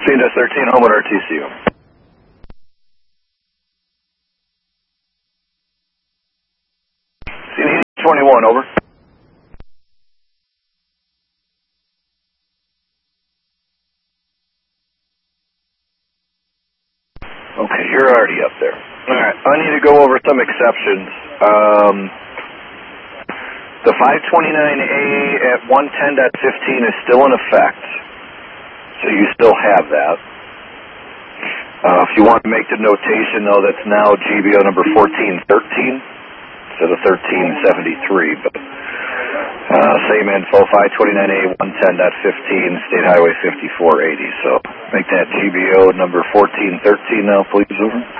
C-13, home at RTCU. C-21, over. Okay, you're already up there. Alright, I need to go over some exceptions. The 529A at 110.15 is still in effect, so you still have that. If you want to make the notation, though, that's now GBO number 1413 instead of 1373, but same info, 529A 110.15, State Highway 5480. So make that GBO number 1413 now, please, over.